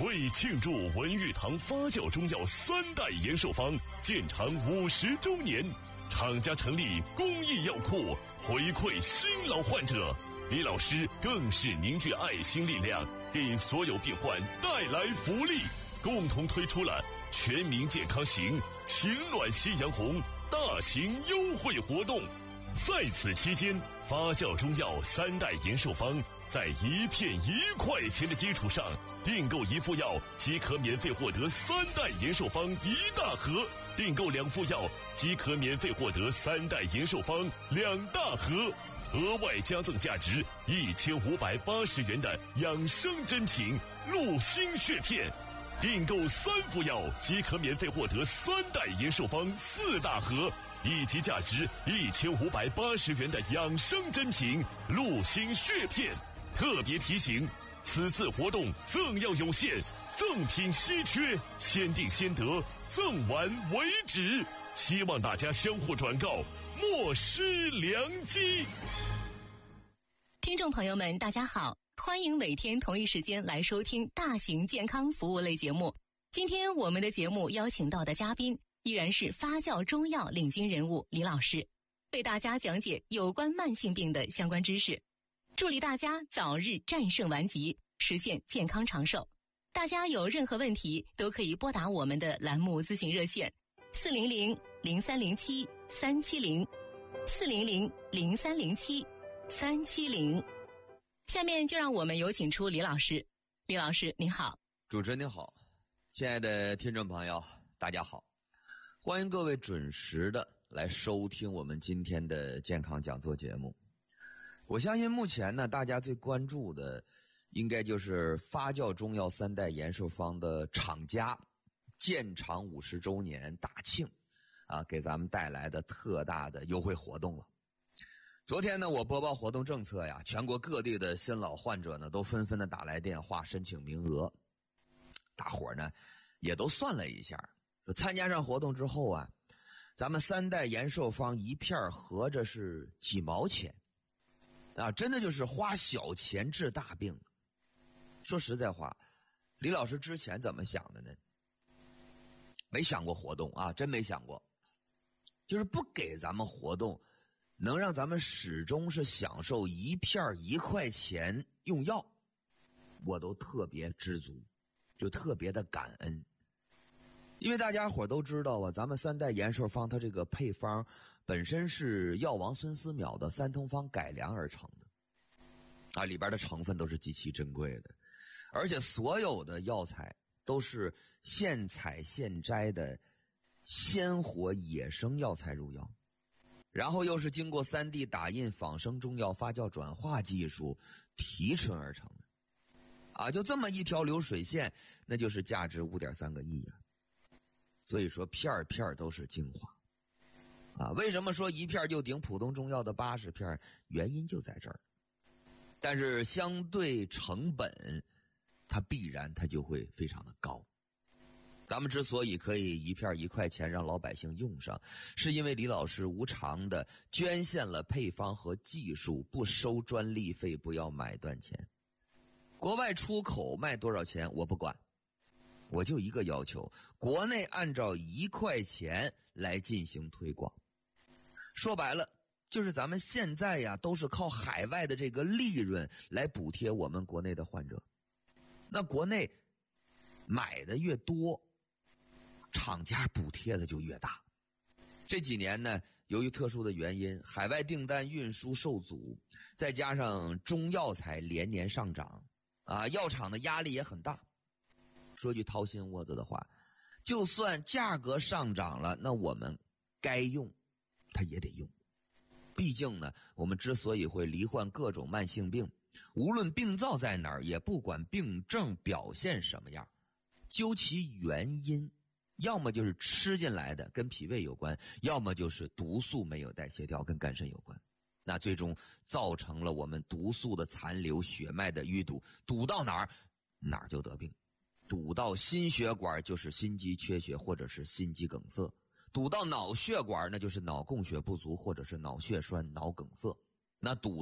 为庆祝文玉堂发酵中药3代延寿方建厂50周年，厂家成立公益药库，回馈新老患者。李老师更是凝聚爱心力量，给所有病患带来福利，共同推出了全民健康行情暖夕阳红大型优惠活动。在此期间，发酵中药3代延寿方在1片1块钱的基础上，订购1副药即可免费获得3代延寿方1大盒，订购2副药即可免费获得3代延寿方2大盒，额外加赠价值1580元的养生珍品鹿心血片，订购3副药即可免费获得3代延寿方4大盒，以及价值1580元的养生珍品鹿心血片。特别提醒，此次活动赠药有限，赠品稀缺，先订先得，赠完为止，希望大家相互转告，莫失良机。 听众朋友们大家好，欢迎每天同一时间来收听大型健康服务类节目。今天我们的节目邀请到的嘉宾依然是发酵中药领军人物李老师，为大家讲解有关慢性病的相关知识，助力大家早日战胜顽疾，实现健康长寿。大家有任何问题都可以拨打我们的栏目咨询热线400-0307-370 400-0307-370。下面就让我们有请出李老师。李老师您好。 主持人您好，亲爱的听众朋友大家好，欢迎各位准时的来收听我们今天的健康讲座节目。我相信目前呢，大家最关注的应该就是发酵中药3代延寿方的厂家建厂50周年大庆给咱们带来的特大的优惠活动了。昨天呢，我播报活动政策呀，全国各地的新老患者呢都纷纷的打来电话申请名额。大伙儿呢也都算了一下，说参加上活动之后啊，咱们3代延寿方1片合着是几毛钱真的就是花小钱治大病。说实在话，李老师之前怎么想的呢？没想过活动真没想过，就是不给咱们活动，能让咱们始终是享受1片1块钱用药，我都特别知足，就特别的感恩。因为大家伙都知道咱们3代延寿方它这个配方本身是药王孙思邈的3通方改良而成的里边的成分都是极其珍贵的，而且所有的药材都是现采现摘的鲜活野生药材入药，然后又是经过3D 打印仿生中药发酵转化技术提纯而成的就这么一条流水线，那就是价值5.3个亿所以说片片都是精华为什么说1片就顶普通中药的80片，原因就在这儿。但是相对成本它必然就会非常的高。咱们之所以可以1片1块钱让老百姓用上，是因为李老师无偿的捐献了配方和技术，不收专利费，不要买断钱。国外出口卖多少钱我不管，我就一个要求，国内按照1块钱来进行推广。说白了就是咱们现在都是靠海外的这个利润来补贴我们国内的患者，那国内买的越多，厂家补贴的就越大。这几年呢，由于特殊的原因，海外订单运输受阻，再加上中药材连年上涨药厂的压力也很大。说句掏心窝子的话，就算价格上涨了，那我们该用它也得用。毕竟呢，我们之所以会罹患各种慢性病，无论病灶在哪儿，也不管病症表现什么样，究其原因，要么就是吃进来的跟脾胃有关，要么就是毒素没有代谢掉跟肝肾有关，那最终造成了我们毒素的残留，血脉的淤堵，堵到哪儿哪儿就得病。堵到心血管就是心肌缺血或者是心肌梗塞，堵到脑血管那就是脑供血不足或者是脑血栓、脑梗塞，那堵